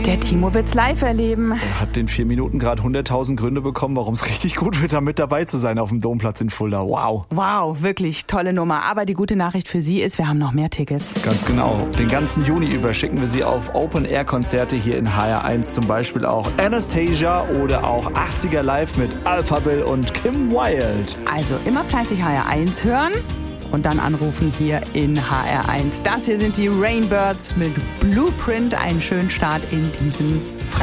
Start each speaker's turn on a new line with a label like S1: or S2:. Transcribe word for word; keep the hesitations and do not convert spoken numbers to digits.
S1: Der Timo wird's live erleben.
S2: Er hat in vier Minuten gerade hunderttausend Gründe bekommen, warum es richtig gut wird, da mit dabei zu sein auf dem Domplatz in Fulda. Wow.
S1: Wow, wirklich tolle Nummer. Aber die gute Nachricht für Sie ist, wir haben noch mehr Tickets.
S2: Ganz genau. Den ganzen Juni über schicken wir Sie auf Open-Air-Konzerte hier in H R eins. Zum Beispiel auch Anastasia oder auch achtziger Live mit Alphaville und Kim Wilde.
S1: Also immer fleißig H R eins hören und dann anrufen hier in H R eins. Das hier sind die Rainbirds mit Blueprint. Einen schönen Start in diesen Freitag.